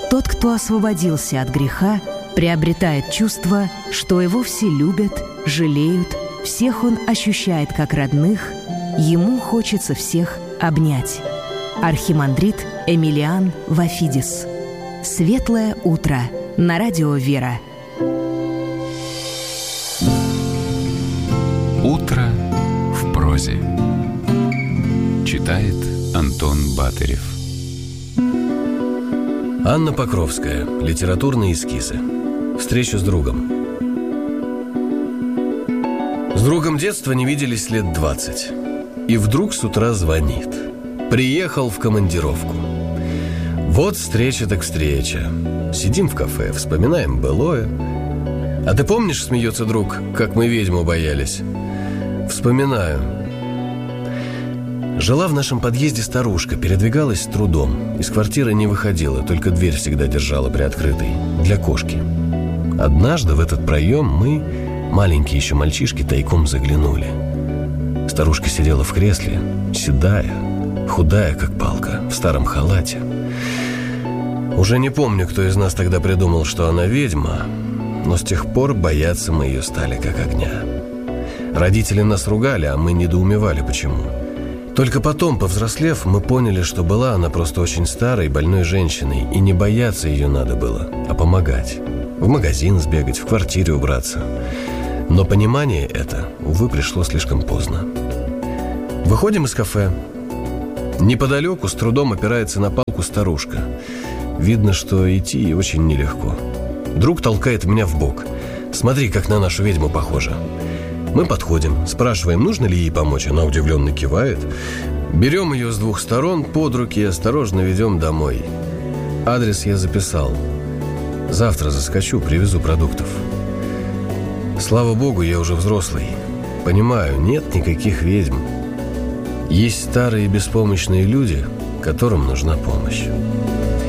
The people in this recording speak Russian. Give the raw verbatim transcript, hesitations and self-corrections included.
Тот, кто освободился от греха, приобретает чувство, что его все любят, жалеют, всех он ощущает как родных, ему хочется всех обнять. Архимандрит Эмилиан Вафидис. «Светлое утро» на радио «Вера». Утро в прозе. Читает Антон Батырев. Анна Покровская. Литературные эскизы. Встреча с другом. С другом детства не виделись лет двадцать. И вдруг с утра звонит. Приехал в командировку. Вот встреча так встреча. Сидим в кафе, вспоминаем былое. А ты помнишь, смеется друг, как мы ведьму боялись? Вспоминаю. Жила в нашем подъезде старушка, передвигалась с трудом. Из квартиры не выходила, только дверь всегда держала приоткрытой. Для кошки. Однажды в этот проем мы, маленькие еще мальчишки, тайком заглянули. Старушка сидела в кресле, седая, худая, как палка, в старом халате. Уже не помню, кто из нас тогда придумал, что она ведьма, но с тех пор бояться мы ее стали как огня. Родители нас ругали, а мы недоумевали, почему. Только потом, повзрослев, мы поняли, что была она просто очень старой, больной женщиной, и не бояться ее надо было, а помогать. В магазин сбегать, в квартире убраться. Но понимание это, увы, пришло слишком поздно. Выходим из кафе. Неподалеку с трудом опирается на палку старушка. Видно, что идти ей очень нелегко. Друг толкает меня в бок. Смотри, как на нашу ведьму похожа. Мы подходим, спрашиваем, нужно ли ей помочь. Она удивленно кивает. Берем ее с двух сторон под руки и осторожно ведем домой. Адрес я записал. Завтра заскочу, привезу продуктов. Слава богу, я уже взрослый. Понимаю, нет никаких ведьм. Есть старые беспомощные люди, которым нужна помощь.